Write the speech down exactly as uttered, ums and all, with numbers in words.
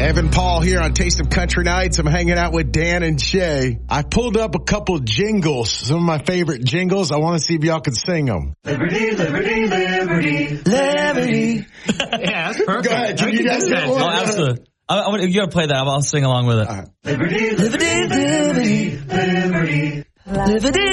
Evan Paul here on Taste of Country Nights. I'm hanging out with Dan and Shay. I pulled up a couple jingles, some of my favorite jingles. I want to see if y'all can sing them. Liberty, liberty, liberty, liberty. Yeah, that's perfect. Go ahead. Can you guys get one? Oh, absolutely. I, I, you gotta play that. I'll sing along with it. All right. Liberty, liberty, liberty, liberty, liberty.